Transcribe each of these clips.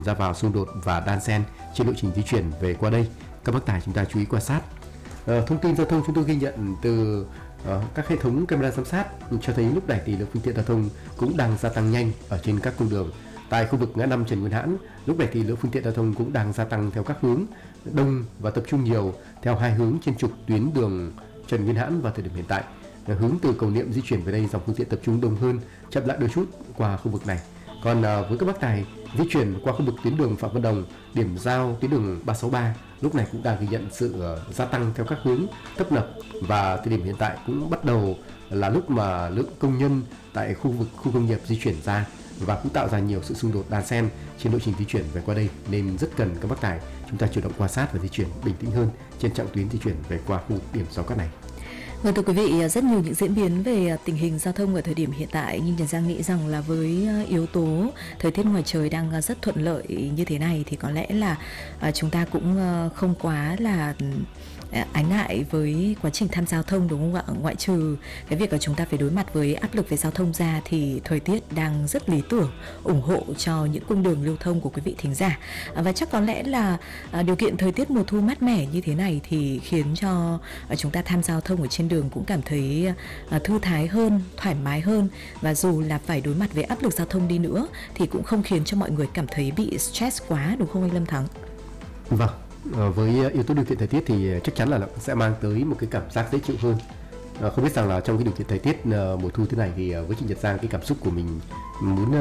ra vào xung đột và đan xen trên lộ trình di chuyển về qua đây. Các bác tài chúng ta chú ý quan sát. Thông tin giao thông chúng tôi ghi nhận từ các hệ thống camera giám sát cho thấy lúc này thì lượng phương tiện giao thông cũng đang gia tăng nhanh ở trên các cung đường. Tại khu vực ngã năm Trần Nguyên Hãn, lúc này thì lượng phương tiện giao thông cũng đang gia tăng theo các hướng đông và tập trung nhiều theo hai hướng trên trục tuyến đường Trần Nguyên Hãn vào thời điểm hiện tại. Hướng từ Cầu Niệm di chuyển về đây dòng phương tiện tập trung đông hơn, chậm lại đôi chút qua khu vực này. Còn với các bác tài di chuyển qua khu vực tuyến đường Phạm Văn Đồng, điểm giao tuyến đường 363 lúc này cũng đang ghi nhận sự gia tăng theo các hướng tấp nập, và thời điểm hiện tại cũng bắt đầu là lúc mà lượng công nhân tại khu vực khu công nghiệp di chuyển ra và cũng tạo ra nhiều sự xung đột đan xen trên lộ trình di chuyển về qua đây, nên rất cần các bác tài chúng ta chủ động quan sát và di chuyển bình tĩnh hơn trên chặng tuyến di chuyển về qua khu vực điểm giao cắt này. Vâng, thưa quý vị, rất nhiều những diễn biến về tình hình giao thông ở thời điểm hiện tại, nhưng Trần Giang nghĩ rằng là với yếu tố thời tiết ngoài trời đang rất thuận lợi như thế này thì có lẽ là chúng ta cũng không quá là ái ngại với quá trình tham gia giao thông, đúng không ạ? Ngoại trừ cái việc là chúng ta phải đối mặt với áp lực về giao thông ra thì thời tiết đang rất lý tưởng, ủng hộ cho những cung đường lưu thông của quý vị thính giả. Và chắc có lẽ là điều kiện thời tiết mùa thu mát mẻ như thế này thì khiến cho chúng ta tham gia giao thông ở trên đường cũng cảm thấy thư thái hơn, thoải mái hơn, và dù là phải đối mặt với áp lực giao thông đi nữa thì cũng không khiến cho mọi người cảm thấy bị stress quá, đúng không anh Lâm Thắng? Vâng. Với yếu tố điều kiện thời tiết thì chắc chắn là nó sẽ mang tới một cái cảm giác dễ chịu hơn. Không biết rằng là trong cái điều kiện thời tiết mùa thu thế này thì với chị Nhật Giang, cái cảm xúc của mình muốn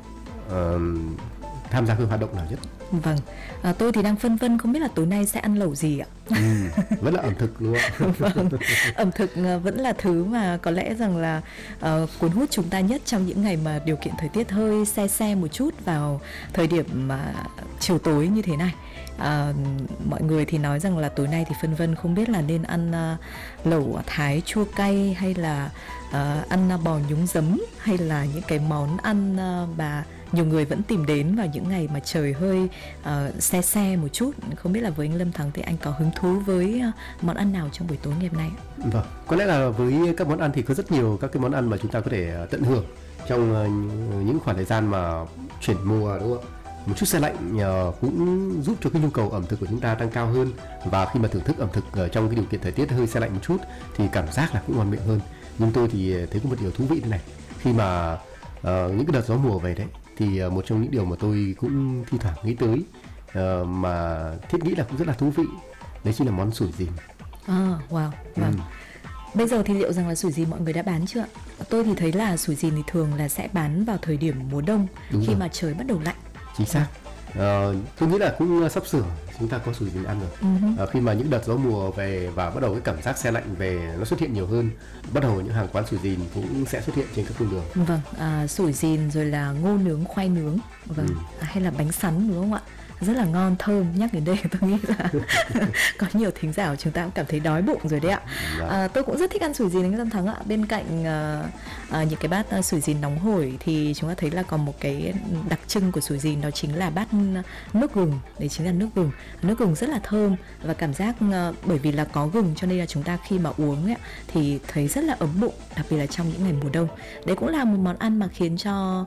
tham gia cái hoạt động nào nhất? Vâng, tôi thì đang phân vân không biết là tối nay sẽ ăn lẩu gì ạ? Vẫn là ẩm thực đúng không? Vâng, ẩm thực vẫn là thứ mà có lẽ rằng là cuốn hút chúng ta nhất trong những ngày mà điều kiện thời tiết hơi se một chút vào thời điểm mà chiều tối như thế này. Mọi người thì nói rằng là tối nay thì phân vân không biết là nên ăn lẩu Thái chua cay hay là ăn bò nhúng giấm, hay là những cái món ăn mà nhiều người vẫn tìm đến vào những ngày mà trời hơi se một chút. Không biết là với anh Lâm Thắng thì anh có hứng thú với món ăn nào trong buổi tối ngày hôm nay? Vâng, có lẽ là với các món ăn thì có rất nhiều các cái món ăn mà chúng ta có thể tận hưởng trong những khoảng thời gian mà chuyển mùa, đúng không ạ? Một chút se lạnh cũng giúp cho cái nhu cầu ẩm thực của chúng ta tăng cao hơn, và khi mà thưởng thức ẩm thực trong cái điều kiện thời tiết hơi se lạnh một chút thì cảm giác là cũng ngon miệng hơn. Nhưng tôi thì thấy có một điều thú vị thế này, khi mà những cái đợt gió mùa về đấy thì một trong những điều mà tôi cũng thi thoảng nghĩ tới mà thiết nghĩ là cũng rất là thú vị, đấy chính là món sủi dìn. Wow. Bây giờ thì liệu rằng là sủi dìn mọi người đã bán chưa ạ? Tôi thì thấy là sủi dìn thì thường là sẽ bán vào thời điểm mùa đông. Đúng khi rồi. Mà trời bắt đầu lạnh. Chính xác. Tôi nghĩ là cũng sắp sửa chúng ta có sủi dìn ăn rồi. Khi mà những đợt gió mùa về và bắt đầu cái cảm giác se lạnh về nó xuất hiện nhiều hơn, bắt đầu những hàng quán sủi dìn cũng sẽ xuất hiện trên các cung đường. Vâng, sủi dìn rồi là ngô nướng, khoai nướng, hay là bánh sắn, đúng không ạ? Rất là ngon, thơm. Nhắc đến đây tôi nghĩ là có nhiều thính giả của chúng ta cũng cảm thấy đói bụng rồi đấy ạ. Tôi cũng rất thích ăn sủi dìn anh Lâm Thắng ạ. Bên cạnh những cái bát sủi dìn nóng hổi thì chúng ta thấy là còn một cái đặc trưng của sủi dìn, đó chính là bát nước gừng. Đấy chính là nước gừng. Nước gừng rất là thơm và cảm giác bởi vì là có gừng cho nên là chúng ta khi mà uống ấy, thì thấy rất là ấm bụng, đặc biệt là trong những ngày mùa đông. Đấy cũng là một món ăn mà khiến cho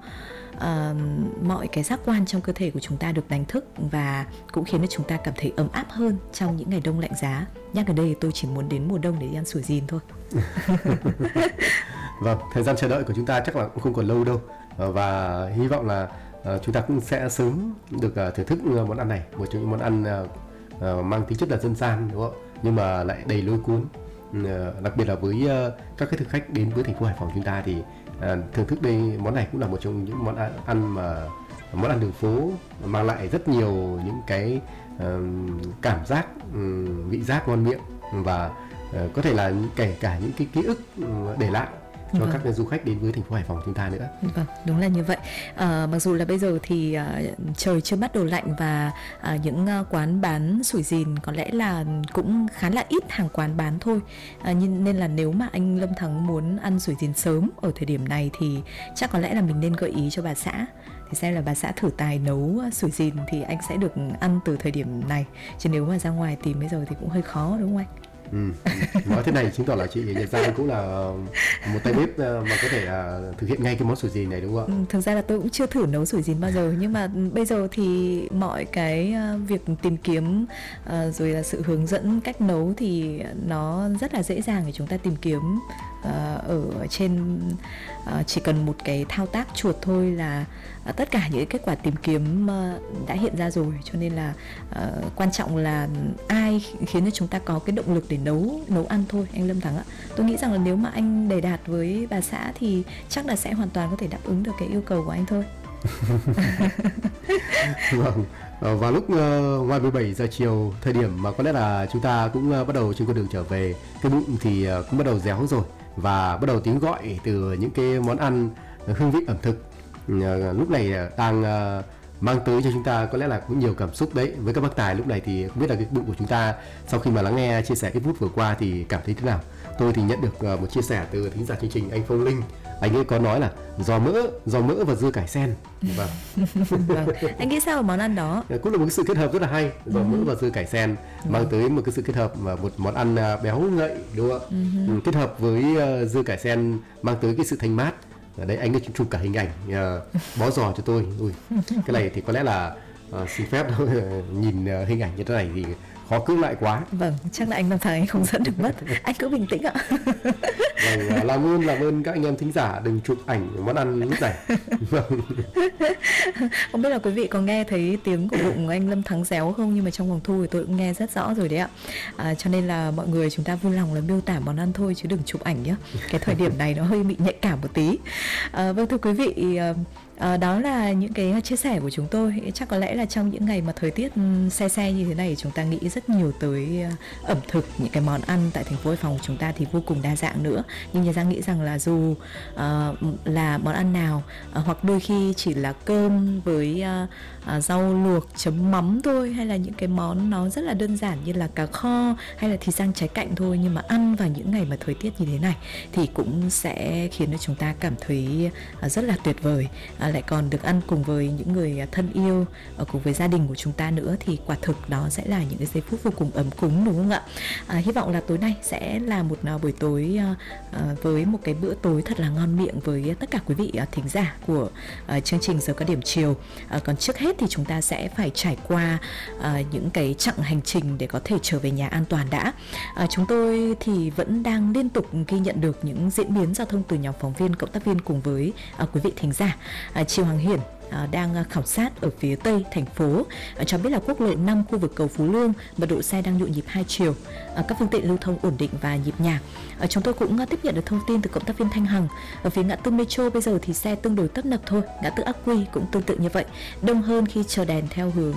mọi cái giác quan trong cơ thể của chúng ta được đánh thức, và cũng khiến cho chúng ta cảm thấy ấm áp hơn trong những ngày đông lạnh giá. Nhắc ở đây thì tôi chỉ muốn đến mùa đông để đi ăn sủi dìn thôi. Vâng, thời gian chờ đợi của chúng ta chắc là cũng không còn lâu đâu, và hy vọng là chúng ta cũng sẽ sớm được thưởng thức món ăn này, một trong những món ăn mang tính chất là dân gian, đúng không? Nhưng mà lại đầy lôi cuốn. Đặc biệt là với các cái thực khách đến với thành phố Hải Phòng chúng ta thì thưởng thức đây món này cũng là một trong những món ăn mà món ăn đường phố mang lại rất nhiều những cái cảm giác vị giác ngon miệng, và có thể là kể cả những cái ký ức để lại cho các du khách đến với thành phố Hải Phòng chúng ta nữa. Vâng, đúng là như vậy. Mặc dù là bây giờ thì trời chưa bắt đầu lạnh và những quán bán sủi dìn có lẽ là cũng khá là ít hàng quán bán thôi. Nên là nếu mà anh Lâm Thắng muốn ăn sủi dìn sớm ở thời điểm này thì chắc có lẽ là mình nên gợi ý cho bà xã, thì xem là bà xã thử tài nấu sủi dìn thì anh sẽ được ăn từ thời điểm này. Chứ nếu mà ra ngoài tìm bây giờ thì cũng hơi khó, đúng không anh? Nói thế này chứng tỏ là chị Nhật Giang cũng là một tay bếp mà có thể thực hiện ngay cái món sủi dìn này đúng không ạ? Thực ra là tôi cũng chưa thử nấu sủi dìn bao giờ, nhưng mà bây giờ thì mọi cái việc tìm kiếm rồi là sự hướng dẫn cách nấu thì nó rất là dễ dàng để chúng ta tìm kiếm ở trên chỉ cần một cái thao tác chuột thôi là tất cả những kết quả tìm kiếm đã hiện ra rồi. Cho nên là quan trọng là ai khiến cho chúng ta có cái động lực để nấu ăn thôi, anh Lâm Thắng ạ. Tôi nghĩ rằng là nếu mà anh đầy đạt với bà xã thì chắc là sẽ hoàn toàn có thể đáp ứng được cái yêu cầu của anh thôi. Vâng. Vào lúc ngoài 17 giờ chiều, thời điểm mà có lẽ là chúng ta cũng bắt đầu trên con đường trở về, cái bụng thì cũng bắt đầu réo rồi, và bắt đầu tiếng gọi từ những cái món ăn hương vị ẩm thực lúc này đang mang tới cho chúng ta có lẽ là cũng nhiều cảm xúc đấy. Với các bác tài lúc này thì không biết là cái bụng của chúng ta sau khi mà lắng nghe chia sẻ ít phút vừa qua thì cảm thấy thế nào. Tôi thì nhận được một chia sẻ từ thính giả chương trình anh Phong Linh. Anh ấy có nói là giò mỡ và dưa cải sen. Vâng. Vâng. Anh nghĩ sao về món ăn đó? Cũng là một cái sự kết hợp rất là hay, giò mỡ và dưa cải sen mang tới một cái sự kết hợp mà một món ăn béo ngậy đúng không ạ? Kết hợp với dưa cải sen mang tới cái sự thanh mát. Ở đây anh ấy chụp cả hình ảnh bó giò cho tôi. Ui, cái này thì có lẽ là xin phép nhìn hình ảnh như thế này thì khó cưỡng lại quá. Vâng, chắc là anh Lâm Thắng anh không dẫn được mất. Anh cứ bình tĩnh ạ. Vâng, làm ơn các anh em thính giả đừng chụp ảnh món ăn lúc này. Vâng. Không biết là quý vị có nghe thấy tiếng của bụng anh Lâm Thắng réo không, nhưng mà trong phòng thu thì tôi cũng nghe rất rõ rồi đấy ạ. Cho nên là mọi người chúng ta vui lòng là miêu tả món ăn thôi chứ đừng chụp ảnh nhé. Cái thời điểm này nó hơi bị nhạy cảm một tí. Vâng, thưa quý vị, đó là những cái chia sẻ của chúng tôi. Chắc có lẽ là trong những ngày mà thời tiết se như thế này, chúng ta nghĩ rất nhiều tới ẩm thực, những cái món ăn tại thành phố Hải Phòng của chúng ta thì vô cùng đa dạng nữa. Nhưng nhà Giang nghĩ rằng là dù là món ăn nào, hoặc đôi khi chỉ là cơm với rau luộc chấm mắm thôi, hay là những cái món nó rất là đơn giản như là cá kho hay là thịt rang trái cạnh thôi, nhưng mà ăn vào những ngày mà thời tiết như thế này thì cũng sẽ khiến cho chúng ta cảm thấy rất là tuyệt vời. Lại còn được ăn cùng với những người thân yêu, cùng với gia đình của chúng ta nữa, thì quả thực đó sẽ là những cái giây phút vô cùng ấm cúng, đúng không ạ? Hy vọng là tối nay sẽ là một buổi tối với một cái bữa tối thật là ngon miệng với tất cả quý vị thính giả của chương trình Giờ Cao Điểm Chiều. Còn trước hết thì chúng ta sẽ phải trải qua những cái chặng hành trình để có thể trở về nhà an toàn đã. Chúng tôi thì vẫn đang liên tục ghi nhận được những diễn biến giao thông từ nhóm phóng viên, cộng tác viên cùng với quý vị thính giả. Chiều Hoàng Hiển đang khảo sát ở phía tây thành phố cho biết là quốc lộ 5 khu vực cầu Phú Lương mật độ xe đang nhộn nhịp hai chiều, các phương tiện lưu thông ổn định và nhịp nhàng. Chúng tôi cũng tiếp nhận được thông tin từ cộng tác viên Thanh Hằng. Ở phía ngã tư Metro bây giờ thì xe tương đối tấp nập thôi, ngã tư Ác Quy cũng tương tự như vậy, đông hơn khi chờ đèn theo hướng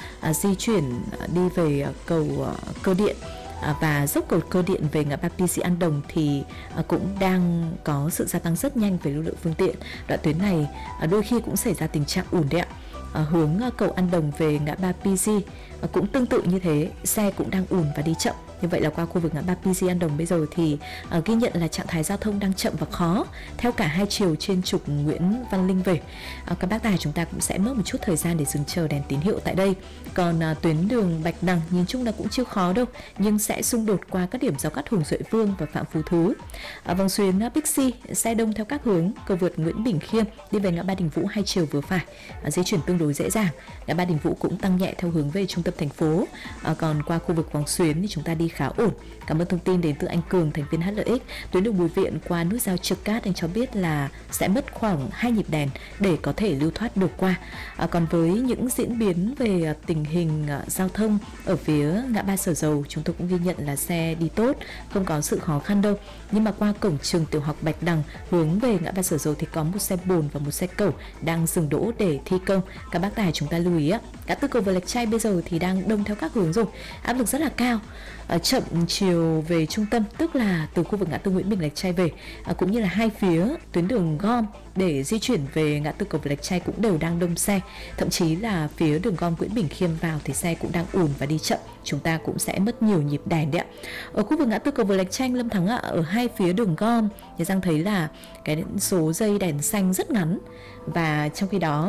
di chuyển đi về cầu Cơ Điện. Và dốc cầu Cơ Điện về ngã ba PC An Đồng thì cũng đang có sự gia tăng rất nhanh về lưu lượng phương tiện. Đoạn tuyến này đôi khi cũng xảy ra tình trạng ùn đấy ạ. Hướng cầu An Đồng về ngã ba PC cũng tương tự như thế, xe cũng đang ùn và đi chậm. Như vậy là qua khu vực ngã ba PC An Đồng bây giờ thì ghi nhận là trạng thái giao thông đang chậm và khó theo cả hai chiều trên trục Nguyễn Văn Linh về. Các bác tài chúng ta cũng sẽ mất một chút thời gian để dừng chờ đèn tín hiệu tại đây. Còn tuyến đường Bạch Đằng nhìn chung là cũng chưa khó đâu, nhưng sẽ xung đột qua các điểm giao cắt Hùng Duệ Vương và Phạm Phú Thứ. Vòng xuyến Bixi xe đông theo các hướng, cầu vượt Nguyễn Bình Khiêm đi về ngã ba Đình Vũ hai chiều vừa phải, di chuyển tương đối dễ dàng. Ngã ba Đình Vũ cũng tăng nhẹ theo hướng về trung tâm thành phố. Còn qua khu vực Vòng Xuyến thì chúng ta đi khá ổn. Cảm ơn thông tin đến từ anh Cường, thành viên HLX. Tuyến đường Bùi Viện qua nút giao Trực Cát anh cho biết là sẽ mất khoảng 2 nhịp đèn để có thể lưu thoát được qua. Còn với những diễn biến về tình hình giao thông ở phía ngã ba Sở Dầu, chúng tôi cũng ghi nhận là xe đi tốt, không có sự khó khăn đâu. Nhưng mà qua cổng trường tiểu học Bạch Đằng hướng về ngã ba Sở Dầu thì có một xe bồn và một xe cẩu đang dừng đỗ để thi công. Các bác tài chúng ta lưu ý á, ngã tư cầu Vượt Lạch Tray bây giờ thì đang đông theo các hướng rồi, áp lực rất là cao. Chậm chiều về trung tâm, tức là từ khu vực ngã tư Nguyễn Bình Lạch Tray về, cũng như là hai phía tuyến đường Gom để di chuyển về ngã tư cầu Vượt Lạch Tray cũng đều đang đông xe. Thậm chí là phía đường Gom Nguyễn Bình Khiêm vào thì xe cũng đang ùn và đi chậm, chúng ta cũng sẽ mất nhiều nhịp đèn đấy ạ. Ở khu vực ngã tư cầu Vượt Lạch Tray, Lâm Thắng ạ, ở hai phía đường Gom thì Giang thấy là cái số dây đèn xanh rất ngắn, và trong khi đó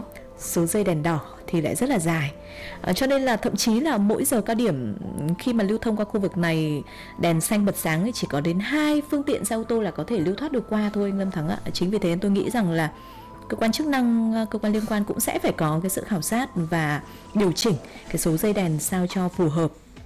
số dây đèn đỏ thì lại rất là dài. Cho nên là thậm chí là mỗi giờ cao điểm khi mà lưu thông qua khu vực này, đèn xanh bật sáng thì chỉ có đến 2 phương tiện xe ô tô là có thể lưu thoát được qua thôi anh Lâm Thắng ạ. Chính vì thế tôi nghĩ rằng là cơ quan chức năng, cơ quan liên quan cũng sẽ phải có cái sự khảo sát và điều chỉnh cái số dây đèn sao cho phù hợp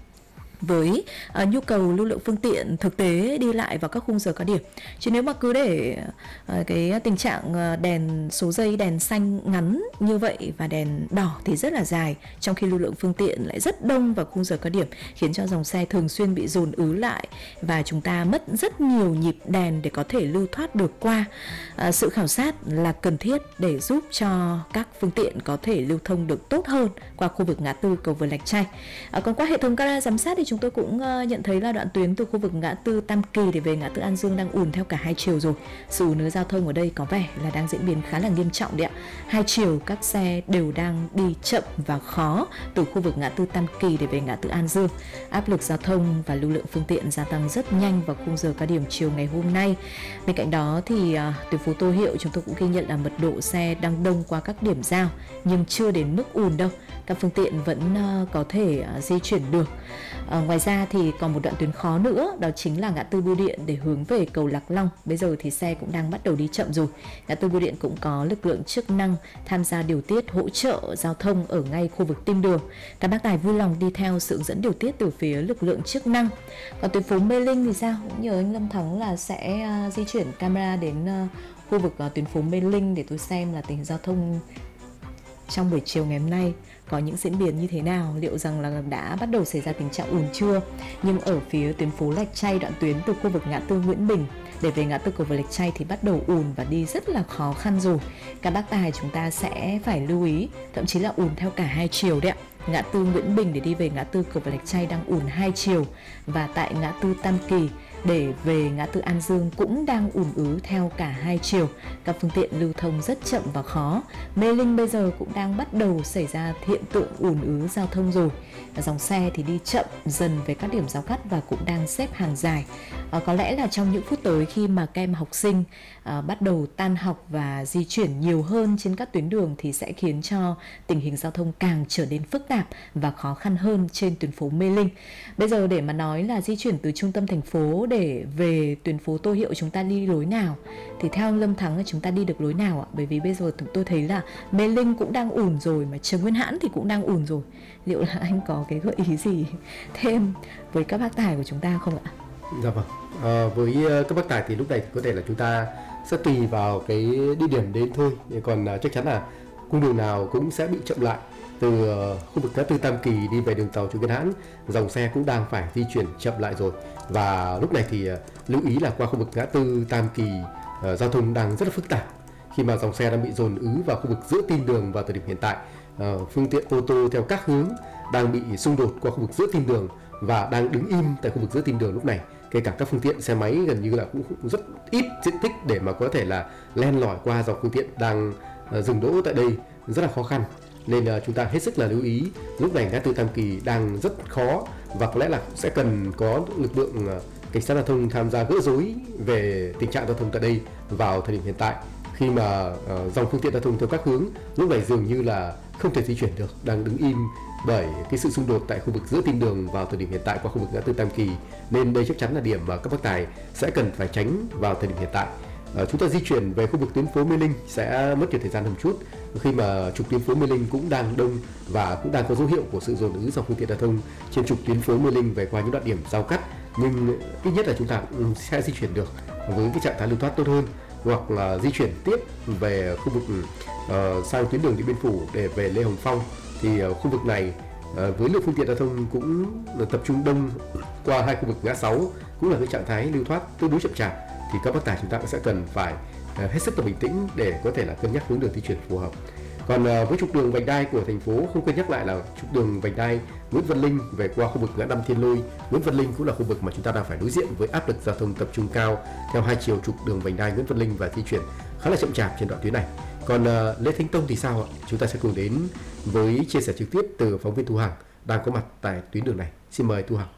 với nhu cầu lưu lượng phương tiện thực tế đi lại vào các khung giờ cao điểm. Chứ nếu mà cứ để cái tình trạng đèn số dây đèn xanh ngắn như vậy và đèn đỏ thì rất là dài, trong khi lưu lượng phương tiện lại rất đông vào khung giờ cao điểm, khiến cho dòng xe thường xuyên bị dồn ứ lại và chúng ta mất rất nhiều nhịp đèn để có thể lưu thoát được qua. Sự khảo sát là cần thiết để giúp cho các phương tiện có thể lưu thông được tốt hơn qua khu vực ngã tư cầu Vượt Lạch Tray. Còn qua hệ thống camera giám sát thì chúng tôi cũng nhận thấy là đoạn tuyến từ khu vực ngã tư Tam Kỳ để về ngã tư An Dương đang ùn theo cả hai chiều rồi. Sự ùn ứ giao thông ở đây có vẻ là đang diễn biến khá là nghiêm trọng đấy ạ. Hai chiều các xe đều đang đi chậm và khó từ khu vực ngã tư Tam Kỳ để về ngã tư An Dương. Áp lực giao thông và lưu lượng phương tiện gia tăng rất nhanh vào khung giờ cao điểm chiều ngày hôm nay. Bên cạnh đó thì tuyến phố Tô Hiệu chúng tôi cũng ghi nhận là mật độ xe đang đông qua các điểm giao nhưng chưa đến mức ùn đâu. Các phương tiện vẫn có thể di chuyển được. Ngoài ra thì còn một đoạn tuyến khó nữa, đó chính là ngã tư Bưu Điện để hướng về cầu Lạc Long. Bây giờ thì xe cũng đang bắt đầu đi chậm rồi. Ngã tư Bưu Điện cũng có lực lượng chức năng tham gia điều tiết hỗ trợ giao thông ở ngay khu vực Tim Đường. Các bác tài vui lòng đi theo sự hướng dẫn điều tiết từ phía lực lượng chức năng. Còn tuyến phố Mê Linh thì sao? Cũng nhờ anh Lâm Thắng là sẽ di chuyển camera đến khu vực tuyến phố Mê Linh để tôi xem là tình hình giao thông trong buổi chiều ngày hôm nay có những diễn biến như thế nào, liệu rằng là đã bắt đầu xảy ra tình trạng ùn chưa. Nhưng ở phía tuyến phố Lạch Tray, đoạn tuyến từ khu vực ngã tư Nguyễn Bình để về ngã tư cầu Vượt Lạch Tray thì bắt đầu ùn và đi rất là khó khăn rồi. Các bác tài chúng ta sẽ phải lưu ý, thậm chí là ùn theo cả hai chiều đấy ạ. Ngã tư Nguyễn Bình để đi về ngã tư cầu Vượt Lạch Tray đang ùn hai chiều, và tại ngã tư Tam Kỳ để về ngã tư An Dương cũng đang ùn ứ theo cả hai chiều. Các phương tiện lưu thông rất chậm và khó. Mê Linh bây giờ cũng đang bắt đầu xảy ra hiện tượng ùn ứ giao thông rồi. Dòng xe thì đi chậm dần về các điểm giao cắt và cũng đang xếp hàng dài. Có lẽ là trong những phút tới khi mà các em học sinh bắt đầu tan học và di chuyển nhiều hơn trên các tuyến đường thì sẽ khiến cho tình hình giao thông càng trở nên phức tạp và khó khăn hơn trên tuyến phố Mê Linh. Bây giờ để mà nói là di chuyển từ trung tâm thành phố để về tuyến phố Tô Hiệu chúng ta đi lối nào thì theo Lâm Thắng là chúng ta đi được lối nào ạ? Bởi vì bây giờ tôi thấy là Mê Linh cũng đang ùn rồi, mà Trường Nguyên Hãn thì cũng đang ùn rồi. Liệu là anh có cái gợi ý gì thêm với các bác tài của chúng ta không ạ? Dạ vâng. Với các bác tài thì lúc này thì có thể là chúng ta sẽ tùy vào cái địa điểm đến thôi. Còn chắc chắn là cung đường nào cũng sẽ bị chậm lại. Từ khu vực ngã tư Tam Kỳ đi về đường tàu Trường Nguyên Hãn, dòng xe cũng đang phải di chuyển chậm lại rồi. Và lúc này thì lưu ý là qua khu vực ngã tư Tam Kỳ, giao thông đang rất là phức tạp khi mà dòng xe đang bị dồn ứ vào khu vực giữa Tim Đường vào thời điểm hiện tại. Phương tiện ô tô theo các hướng đang bị xung đột qua khu vực giữa Tim Đường và đang đứng im tại khu vực giữa Tim Đường lúc này. Kể cả các phương tiện xe máy gần như là cũng rất ít diện tích để mà có thể là len lỏi qua dòng phương tiện đang dừng đỗ tại đây, rất là khó khăn. Nên chúng ta hết sức là lưu ý, lúc này ngã tư Tam Kỳ đang rất khó và có lẽ là sẽ cần có lực lượng cảnh sát giao thông tham gia gỡ rối về tình trạng giao thông tại đây vào thời điểm hiện tại, khi mà dòng phương tiện giao thông theo các hướng lúc này dường như là không thể di chuyển được, đang đứng im bởi cái sự xung đột tại khu vực giữa Tim Đường vào thời điểm hiện tại qua khu vực ngã tư Tam Kỳ. Nên đây chắc chắn là điểm mà các bác tài sẽ cần phải tránh vào thời điểm hiện tại. Chúng ta di chuyển về khu vực tuyến phố Mê Linh sẽ mất nhiều thời gian hơn một chút, khi mà trục tuyến phố Mê Linh cũng đang đông và cũng đang có dấu hiệu của sự dồn ứ dòng phương tiện giao thông trên trục tuyến phố Mê Linh về qua những đoạn điểm giao cắt. Nhưng ít nhất là chúng ta cũng sẽ di chuyển được với cái trạng thái lưu thoát tốt hơn, hoặc là di chuyển tiếp về khu vực sang tuyến đường Điện Biên Phủ để về Lê Hồng Phong. Thì khu vực này với lượng phương tiện giao thông cũng tập trung đông qua hai khu vực ngã 6, cũng là cái trạng thái lưu thoát tương đối chậm chạp, thì các bác tài chúng ta cũng sẽ cần phải hết sức là bình tĩnh để có thể là cân nhắc hướng đường di chuyển phù hợp. Còn với trục đường vành đai của thành phố, không quên nhắc lại là trục đường vành đai Nguyễn Văn Linh về qua khu vực ngã 5 Thiên Lôi. Nguyễn Văn Linh cũng là khu vực mà chúng ta đang phải đối diện với áp lực giao thông tập trung cao theo hai chiều trục đường vành đai Nguyễn Văn Linh và di chuyển khá là chậm chạp trên đoạn tuyến này. Còn Lê Thánh Tông thì sao ạ? Chúng ta sẽ cùng đến với chia sẻ trực tiếp từ phóng viên Thu Hằng đang có mặt tại tuyến đường này. Xin mời Thu Hằng.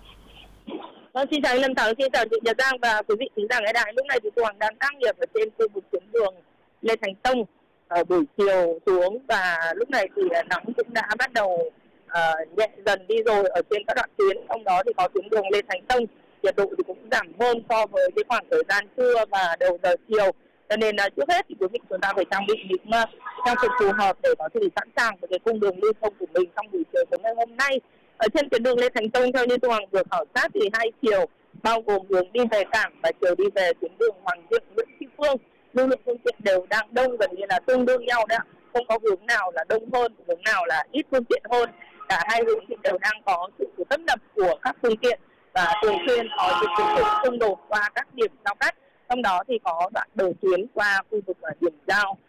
Xin chào anh Lâm Thắng, xin chào chị Nhật Giang và quý vị khán giả nghe đài. Lúc này thì Thu Hằng đang tác nghiệp ở trên khu vực tuyến đường Lê Thánh Tông buổi chiều xuống, và lúc này thì nắng cũng đã bắt đầu nhẹ dần đi rồi ở trên các đoạn tuyến. Trong đó thì có tuyến đường Lê Thánh Tông, nhiệt độ thì cũng giảm hơn so với cái khoảng thời gian trưa và đầu giờ chiều. Cho nên trước hết thì quý vị chúng ta phải trang bị những trang phục phù hợp để có thể sẵn sàng với cái cung đường lưu thông của mình trong buổi chiều tối ngày hôm nay. Ở trên tuyến đường Lê Thánh Tông, theo như Thu Hằng vừa khảo sát thì hai chiều bao gồm hướng đi về cảng và chiều đi về tuyến đường Hoàng Diệu, Nguyễn Tri Phương, lưu lượng phương tiện đều đang đông, gần như là tương đương nhau đấy ạ. Không có hướng nào là đông hơn, hướng nào là ít phương tiện hơn. Cả hai hướng thì đều đang có sự tấp nập của các phương tiện và thường xuyên có những sự xung đột qua các điểm giao cắt. Trong đó thì có đoạn đầu tuyến qua khu vực điểm giao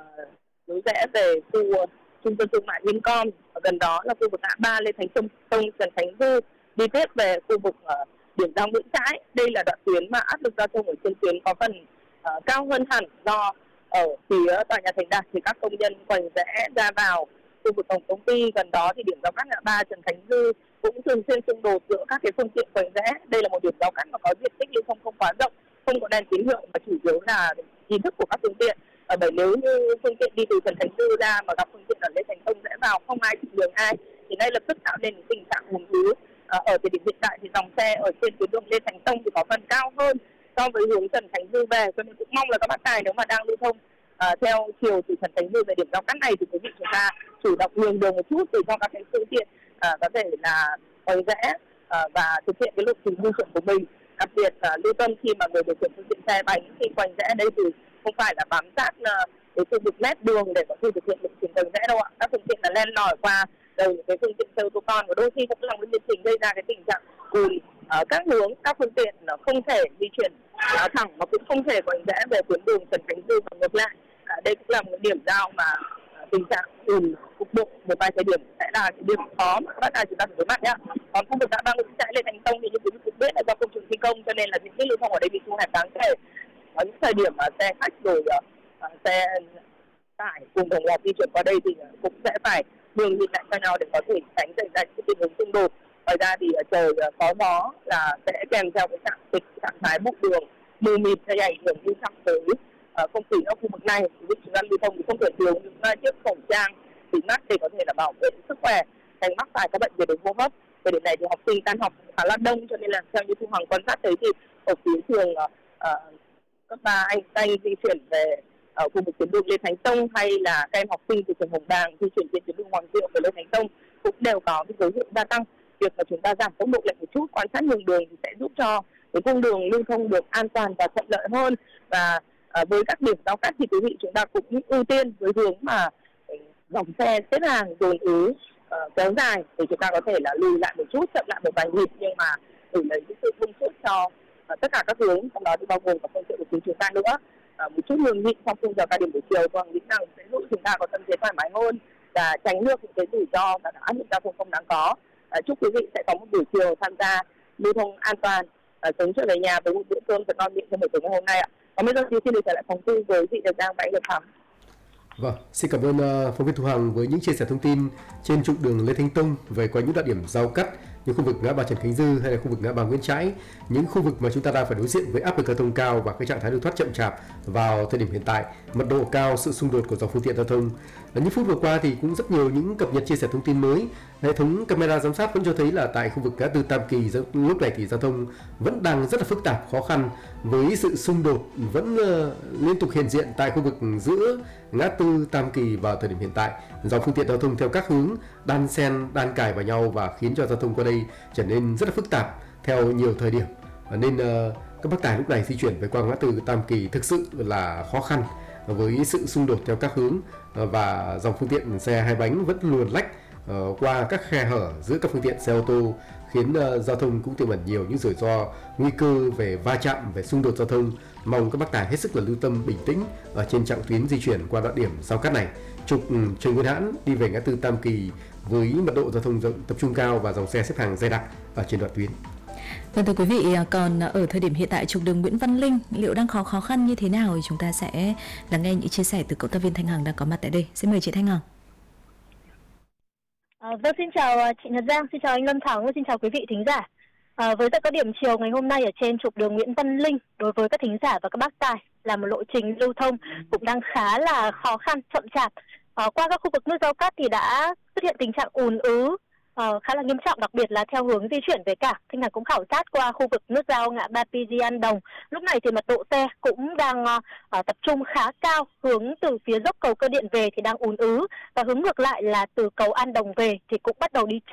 lối rẽ về khu trung tâm thương mại Vincom, ở gần đó là khu vực ngã ba Lê Thánh Tông, Trần Khánh Dư, đi tiếp về khu vực điểm giao Nguyễn Trãi. Đây là đoạn tuyến mà áp lực giao thông ở trên tuyến có phần cao hơn hẳn, do ở phía tòa nhà Thành Đạt thì các công nhân quành rẽ ra vào khu vực tổng công ty. Gần đó thì điểm giao cắt ngã ba Trần Khánh Dư cũng thường xuyên xung đột giữa các cái phương tiện quành rẽ. Đây là một điểm giao cắt mà có diện tích lưu thông không quá rộng, không có đèn tín hiệu mà chủ yếu là ý thức của các phương tiện. Bởi nếu như phương tiện đi từ Trần Khánh Dư ra mà gặp phương tiện ở Lê Thánh Tông rẽ vào, không ai chịu nhường ai thì ngay lập tức tạo nên tình trạng ùn ứ. Ở thời điểm hiện tại thì dòng xe ở trên tuyến đường Lê Thánh Tông thì có phần cao hơn so với hướng Trần Khánh Dư về, cho nên cũng mong là các bác tài nếu mà đang lưu thông theo chiều từ Trần Khánh Dư về điểm giao cắt này thì quý vị chúng ta chủ động nhường đường một chút để cho các cái phương tiện có thể là quay rẽ và thực hiện cái lộ trình di chuyển của mình. Đặc biệt lưu tâm khi mà người điều khiển phương tiện xe bánh khi quanh rẽ đây thì không phải là bám sát cái khu vực mép đường để có thể thực hiện lộ trình quanh rẽ đâu ạ. Các phương tiện là len lỏi qua đầu những cái phương tiện xe ô tô con, và đôi khi cũng là nguyên nhân gây ra cái tình trạng ùn ở các hướng. Các phương tiện không thể di chuyển thẳng mà cũng không thể quanh rẽ về tuyến đường Trần Khánh Dư và ngược lại. Đây cũng là một điểm giao mà tình trạng ùn cục bộ một vài thời điểm sẽ là cái điểm khó mà các bác tài chúng ta phải đối mặt nhá. Còn khu vực ngã ba Nguyễn Trãi Lê Thánh Tông thì như quý vị cũng biết là do công trình thi công, cho nên là những cái lưu thông ở đây bị thu hẹp đáng kể. Có những thời điểm mà xe khách rồi xe tải cùng đồng loạt di chuyển qua đây thì cũng sẽ phải nhường nhịn lại cho nhau để có thể tránh xảy ra những tình huống xung đột. Ngoài ra thì trời có gió là sẽ kèm theo cái trạng thái bụi đường mù mịt gây ảnh hưởng nghiêm trọng tới không khí ở khu vực này. Vì chúng ta lưu thông thì không thể thiếu những chiếc khẩu trang kính mắt để có thể là bảo vệ sức khỏe, tránh mắc phải các bệnh về đường hô hấp. Thời điểm này thì học sinh tan học khá là đông, cho nên là theo như Thu Hằng quan sát thấy thì ở phía trường cấp 3 anh di chuyển về ở khu vực tuyến đường Lê Thánh Tông, hay là các em học sinh từ trường Hồng Bàng di chuyển trên tuyến đường Hoàng Diệu về Lê Thánh Tông cũng đều có cái dấu hiệu gia tăng. Việc mà chúng ta giảm tốc độ lại một chút, quan sát nhường đường thì sẽ giúp cho cái cung đường lưu thông được an toàn và thuận lợi hơn. Và với các điểm giao cắt thì quý vị chúng ta cũng ưu tiên với hướng mà dòng xe xếp hàng dồn ứ kéo dài để chúng ta có thể là lùi lại một chút, chậm lại một vài nhịp, nhưng mà để lấy cái sự thông suốt cho tất cả các hướng, trong đó thì bao gồm cả phương tiện của chúng ta nữa. Một chút nhường nhịn trong khung giờ cao điểm buổi chiều tôi nghĩ rằng sẽ giúp chúng ta có tâm thế thoải mái hơn và tránh được những cái rủi ro và áp lực giao thông không đáng có. Chúc quý vị sẽ có một buổi chiều tham gia lưu thông an toàn, sớm trở về nhà với một bữa cơm thật ngon miệng trong buổi tối ngày hôm nay ạ. Còn bây giờ thì xin được trở lại phòng tư với chị Đợt Giang và anh Được Thắm. Vâng, xin cảm ơn phóng viên Thu Hằng với những chia sẻ thông tin trên trục đường Lê Thánh Tông về qua những đoạn điểm giao cắt như khu vực ngã ba Trần Khánh Dư hay là khu vực ngã ba Nguyễn Trãi, những khu vực mà chúng ta đang phải đối diện với áp lực giao thông cao và cái trạng thái lưu thoát chậm chạp vào thời điểm hiện tại, mật độ cao, sự xung đột của dòng phương tiện giao thông. Những phút vừa qua thì cũng rất nhiều những cập nhật chia sẻ thông tin mới. Hệ thống camera giám sát vẫn cho thấy là tại khu vực ngã tư Tam Kỳ lúc này thì giao thông vẫn đang rất là phức tạp, khó khăn, với sự xung đột vẫn liên tục hiện diện tại khu vực giữa ngã tư Tam Kỳ vào thời điểm hiện tại. Dòng phương tiện giao thông theo các hướng đan xen, đan cài vào nhau và khiến cho giao thông qua đây trở nên rất là phức tạp theo nhiều thời điểm. Nên các bác tài lúc này di chuyển về qua ngã tư Tam Kỳ thực sự là khó khăn với sự xung đột theo các hướng và dòng phương tiện xe hai bánh vẫn luồn lách qua các khe hở giữa các phương tiện xe ô tô, khiến giao thông cũng tiềm ẩn nhiều những rủi ro, nguy cơ về va chạm, về xung đột giao thông. Mong các bác tài hết sức là lưu tâm, bình tĩnh ở trên chặng tuyến di chuyển qua đoạn điểm giao cắt này. Trục Trần Nguyên Hãn đi về ngã tư Tam Kỳ với mật độ giao thông tập trung cao và dòng xe xếp hàng dày đặc ở trên đoạn tuyến. Vâng, thưa quý vị, còn ở thời điểm hiện tại trục đường Nguyễn Văn Linh liệu đang khó khăn như thế nào thì chúng ta sẽ lắng nghe những chia sẻ từ cộng tác viên Thanh Hằng đang có mặt tại đây. Xin mời chị Thanh Hằng. Vâng, xin chào chị Nhật Giang, xin chào anh Lâm Thắng và xin chào quý vị thính giả. Với giờ cao điểm chiều ngày hôm nay ở trên trục đường Nguyễn Văn Linh, đối với các thính giả và các bác tài là một lộ trình lưu thông cũng đang khá là khó khăn, chậm chạp. Qua các khu vực nút giao cát thì đã xuất hiện tình trạng ùn ứ khá là nghiêm trọng, đặc biệt là theo hướng di chuyển về cảng. Thanh Hằng cũng khảo sát qua khu vực nút giao ngã ba PG An Đồng. Lúc này thì mật độ xe cũng đang tập trung khá cao, hướng từ phía dốc cầu Cơ Điện về thì đang ùn ứ, và hướng ngược lại là từ cầu An Đồng về thì cũng bắt đầu đi chậm.